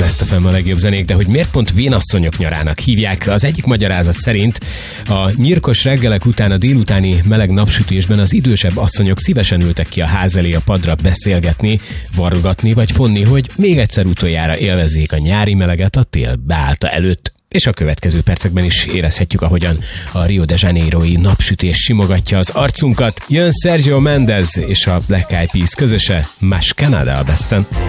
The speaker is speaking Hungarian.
Best FM a legjobb zenék, de hogy miért pont vénasszonyok nyarának hívják? Az egyik magyarázat szerint a nyírkos reggelek után a délutáni meleg napsütésben az idősebb asszonyok szívesen ültek ki a ház elé a padra beszélgetni, vargatni vagy fonni, hogy még egyszer utoljára élvezzék a nyári meleget a tél beállta előtt. És a következő percekben is érezhetjük, ahogyan a Rio de Janeiro-i napsütés simogatja az arcunkat. Jön Sergio Mendes és a Black Eyed Peas közöse, Más Canada a Besten.